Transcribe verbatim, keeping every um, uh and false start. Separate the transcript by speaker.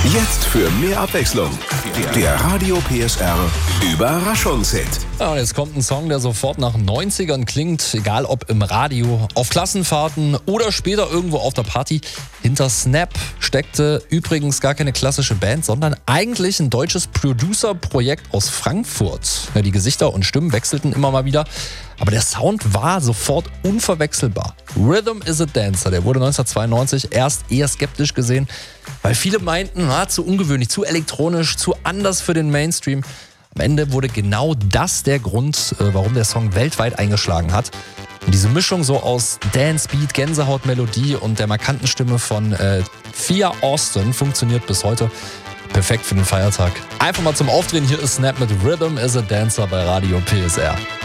Speaker 1: Jetzt für mehr Abwechslung. Der Radio P S R Überraschungshit.
Speaker 2: Ja, und jetzt kommt ein Song, der sofort nach neunzigern klingt, egal ob im Radio, auf Klassenfahrten oder später irgendwo auf der Party. Hinter Snap steckte übrigens gar keine klassische Band, sondern eigentlich ein deutsches Producer-Projekt aus Frankfurt. Ja, die Gesichter und Stimmen wechselten immer mal wieder, aber der Sound war sofort unverwechselbar. Rhythm is a Dancer, der wurde neunzehnhundertzweiundneunzig erst eher skeptisch gesehen, weil viele meinten, na, zu ungewöhnlich, zu elektronisch, zu anders für den Mainstream. Am Ende wurde genau das der Grund, warum der Song weltweit eingeschlagen hat. Und diese Mischung so aus Dance Beat, Gänsehaut-Melodie und der markanten Stimme von äh, Thea Austin funktioniert bis heute. Perfekt für den Feiertag. Einfach mal zum Aufdrehen, hier ist Snap mit Rhythm is a Dancer bei Radio P S R.